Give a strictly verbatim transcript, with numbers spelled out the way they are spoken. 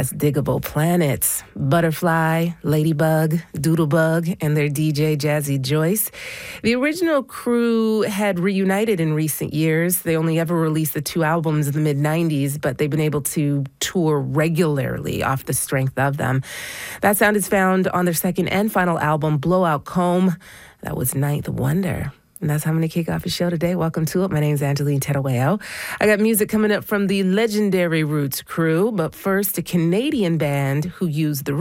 has Diggable Planets, Butterfly, Ladybug, Doodlebug, and their D J Jazzy Joyce. The original crew had reunited in recent years. They only ever released the two albums in the mid nineties, but they've been able to tour regularly off the strength of them. That sound is found on their second and final album, Blowout Comb. That was Ninth Wonder. And that's how I'm going to kick off the show today. Welcome to it. My name's Angeline Terueo. I got music coming up from the legendary Roots crew, but first, a Canadian band who used the